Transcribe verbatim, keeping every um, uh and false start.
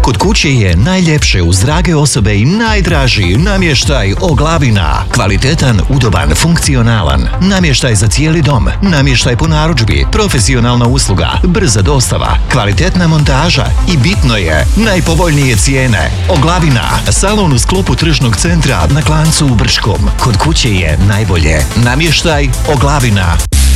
Kod kuće je najljepše uz drage osobe i najdraži namještaj Oglavina. Kvalitetan, udoban, funkcionalan. Namještaj za cijeli dom. Namještaj po narudžbi. Profesionalna usluga. Brza dostava. Kvalitetna montaža. I bitno je, najpovoljnije cijene. Oglavina. Salon u sklopu tržnog centra na Klancu u Brčkom. Kod kuće je najbolje. Namještaj Oglavina.